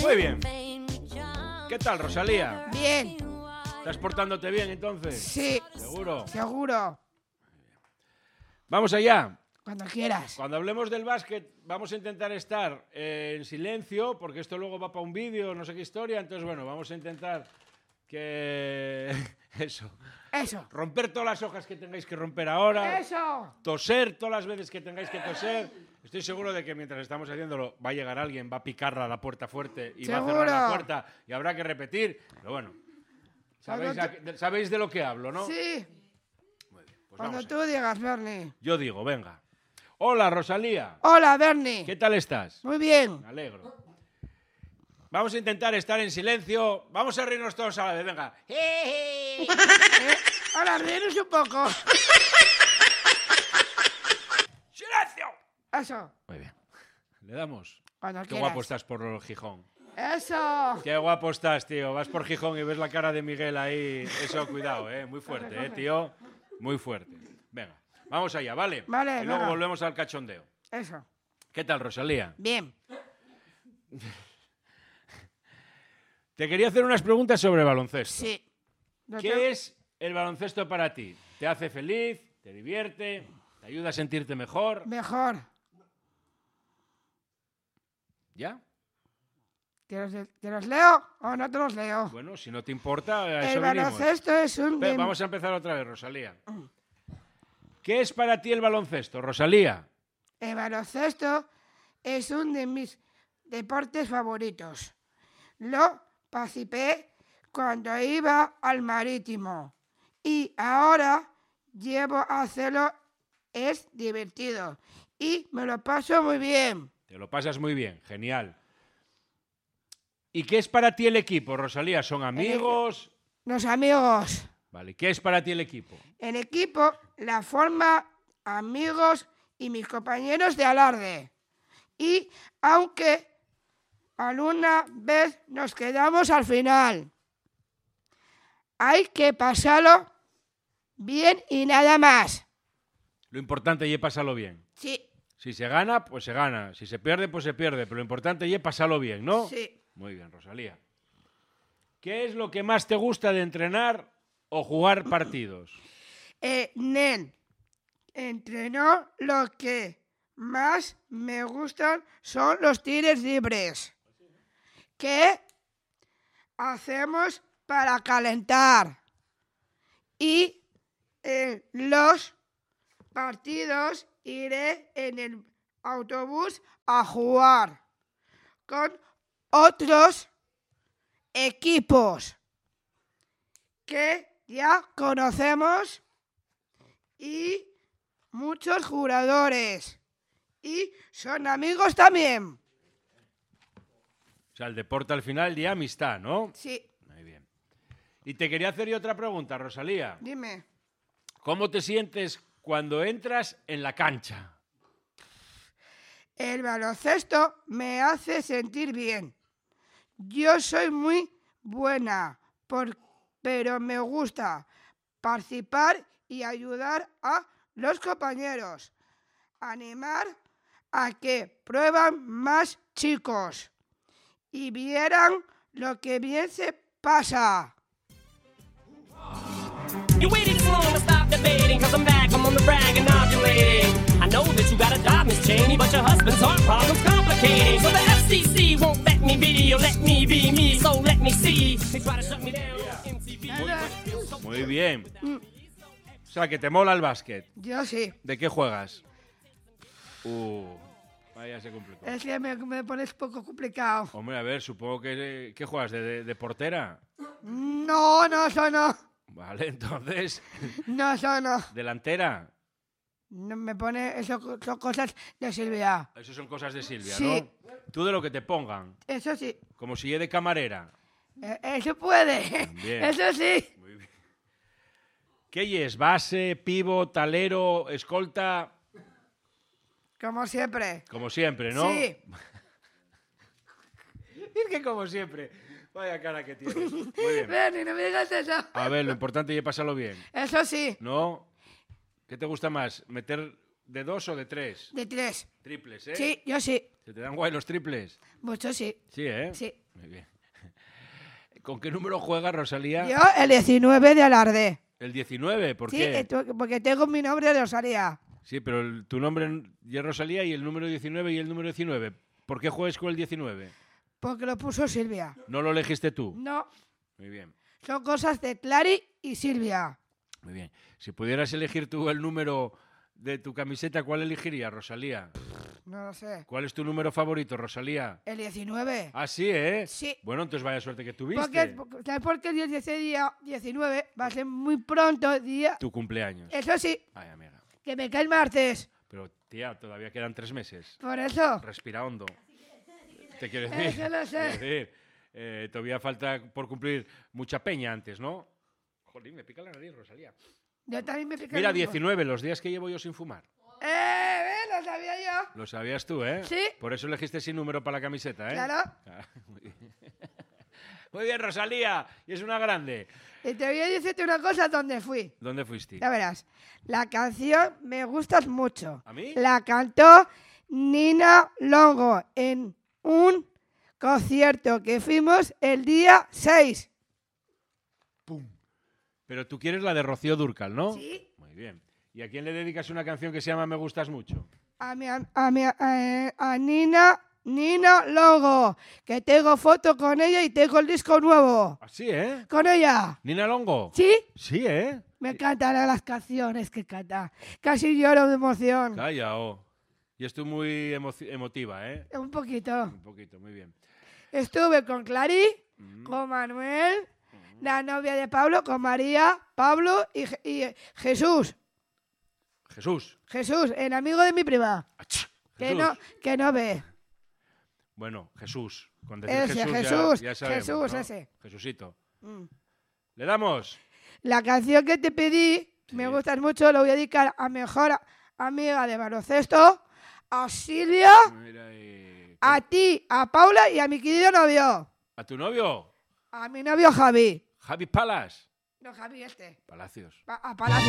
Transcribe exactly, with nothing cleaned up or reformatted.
Muy bien. ¿Qué tal, Rosalía? Bien. ¿Estás portándote bien, entonces? Sí. ¿Seguro? Seguro. Vamos allá. Cuando quieras. Cuando hablemos del básquet, vamos a intentar estar eh, en silencio, porque esto luego va para un vídeo, no sé qué historia. Entonces, bueno, vamos a intentar que... Eso. Eso. Romper todas las hojas que tengáis que romper ahora. Eso. Toser todas las veces que tengáis que toser. Estoy seguro de que mientras estamos haciéndolo va a llegar alguien, va a picar a la puerta fuerte y Seguro. va a cerrar la puerta y habrá que repetir. Pero bueno, sabéis, a- sabéis de lo que hablo, ¿no? Sí. Muy bien, pues Cuando vamos tú digas, Bernie. Yo digo, venga. Hola, Rosalía. Hola, Bernie. ¿Qué tal estás? Muy bien. Me alegro. Vamos a intentar estar en silencio. Vamos a reírnos todos a la vez, venga. Eh, Ahora, ríenos un poco. ¡Silencio! Eso. Muy bien. Le damos. Cuando Qué quieras. guapo estás por Gijón. Eso. Qué guapo estás, tío. Vas por Gijón y ves la cara de Miguel ahí. Eso, cuidado, ¿eh? Muy fuerte, ¿eh, tío? Muy fuerte. Venga, vamos allá, ¿vale? Vale, Y luego venga. volvemos al cachondeo. Eso. ¿Qué tal, Rosalía? Bien. Te quería hacer unas preguntas sobre baloncesto. Sí. Lo ¿Qué tengo- es el baloncesto para ti? ¿Te hace feliz? ¿Te divierte? ¿Te ayuda a sentirte mejor? Mejor. ¿Ya? ¿Te los, te los leo o no te los leo? Bueno, si no te importa, a El eso venimos. baloncesto es un... Ve, de- Vamos a empezar otra vez, Rosalía. ¿Qué es para ti el baloncesto, Rosalía? El baloncesto es uno de mis deportes favoritos. Lo participé cuando iba al Marítimo y ahora llevo a hacerlo. Es divertido y me lo paso muy bien. Te lo pasas muy bien, genial. ¿Y qué es para ti el equipo, Rosalía? ¿Son amigos? Los amigos. Vale, ¿qué es para ti el equipo? En equipo la forma amigos y mis compañeros de alarde. Y aunque alguna vez nos quedamos al final, hay que pasarlo bien y nada más. Lo importante es pasarlo bien. Sí, Si se gana, pues se gana. Si se pierde, pues se pierde. Pero lo importante es pasarlo bien, ¿no? sí. Muy bien, Rosalía. ¿Qué es lo que más te gusta de entrenar o jugar partidos? Eh, Nen, entrenó lo que más me gustan son los tiros libres. ¿Qué hacemos para calentar? Y en los partidos iré en el autobús a jugar con otros equipos que ya conocemos y muchos jugadores y son amigos también. O sea, el deporte al final de amistad, ¿no? Sí, Muy bien. Y te quería hacer yo otra pregunta, Rosalía. dime. ¿Cómo te sientes cuando entras en la cancha? El baloncesto me hace sentir bien. Yo soy muy buena, por- pero me gusta participar y ayudar a los compañeros. Animar a que prueban más chicos y vieran lo que bien se pasa. You waited this long to stop debating, cause I'm back, I'm on the brag and ovulating. I know that you got a job, Miss Cheney, but your husband's heart problem's complicating. So the F C C won't let me video, let me be me, so let me see. They try to shut me down on M T V. Muy bien. O sea, que te mola el básquet. Yo sí. ¿De qué juegas? Uh, vaya, se complicó. Es que me, me pones poco complicado. Hombre, a ver, supongo que... ¿Qué juegas? ¿De, de, de portera? No, no, eso no. Vale, entonces... No, eso no. ¿Delantera? No me pone, eso son cosas de Silvia. Eso son cosas de Silvia, Sí. ¿no? Tú de lo que te pongan. Eso sí. Como si es de camarera. Eh, Eso puede. También. Eso sí. Muy bien. ¿Qué es? ¿Base, pivot, talero, escolta? Como siempre. Como siempre, ¿no? Sí. Es que como siempre. Vaya cara que tienes. Muy bien. Bernie, no me digas eso. A ver, lo importante es pasarlo bien. Eso sí. ¿No? ¿Qué te gusta más? ¿Meter ¿De dos o de tres? De tres. Triples, ¿eh? Sí, yo sí. ¿Se te dan guay los triples? Mucho sí. Sí, ¿eh? Sí. Muy bien. ¿Con qué número juega Rosalía? Yo el diecinueve de Alarde. El diecinueve, ¿por Sí, qué? eh, tu- porque tengo mi nombre de Rosalía. Sí, pero el- tu nombre ya es Rosalía y el número diecinueve y el número diecinueve. ¿Por qué juegas con el diecinueve? Porque lo puso Silvia. ¿No lo elegiste tú? No, Muy bien, son cosas de Clary y Silvia. muy bien. Si pudieras elegir tú el número de tu camiseta, ¿cuál elegirías, Rosalía? No lo sé. ¿Cuál es tu número favorito, Rosalía? El diecinueve. Ah, sí, ¿eh? Sí. Bueno, entonces vaya suerte que tuviste. Porque, porque- ¿sabes por qué el ese día diecinueve va a ser muy pronto día? Tu cumpleaños. Eso sí, Ay, amiga. que me cae el martes. Pero, tía, todavía quedan tres meses. Por eso. Respira hondo. Te quiero decir. Eso lo sé. Quiero decir, eh, todavía falta por cumplir mucha peña antes, ¿no? Jolín, me pica la nariz, Rosalía. Yo también me pica Mira, el mismo. diecinueve, los días que llevo yo sin fumar. ¡Eh! ¿Ves? Lo sabía yo. Lo sabías tú, ¿eh? Sí. Por eso elegiste ese número para la camiseta, ¿eh? Claro. Ah, muy bien. Muy bien, Rosalía. Y es una grande. Y te voy a decirte una cosa donde fui. ¿Dónde fuiste? Ya verás. La canción me gusta mucho. ¿A mí? La cantó Nina Longo en un concierto que fuimos el día seis. ¡Pum! Pero tú quieres la de Rocío Dúrcal, ¿no? Sí. Muy bien. ¿Y a quién le dedicas una canción que se llama Me gustas mucho? A, mi, a, mi, eh, a Nina, Nina Longo, que tengo foto con ella y tengo el disco nuevo. Así, ¿eh? Con ella. ¿Nina Longo? ¿Sí? Sí, ¿eh? Me encantan las canciones que canta. Casi lloro de emoción. Calla, oh. Y estoy muy emoci- emotiva, ¿eh? Un poquito. Un poquito, muy bien. Estuve con Clary, Mm. con Manuel, la novia de Pablo, con María, Pablo y, Je- y, eh, Jesús. Jesús. Jesús, el amigo de mi prima, Ach, que Jesús. no, que no ve. Bueno, Jesús. Con decir Ese, Jesús, ya- Jesús, ya, sabemos, Jesús, ¿no? ese. Jesucito. Mm. ¿Le damos? La canción que te pedí, Sí. me gusta mucho, lo voy a dedicar a mejor amiga de baloncesto, a Silvia, Mira ahí. a ti, a Paula y a mi querido novio, ¿A tu novio? a mi novio Javi. Javi Palas. No, Javi este, Palacios. Pa- a Palacio.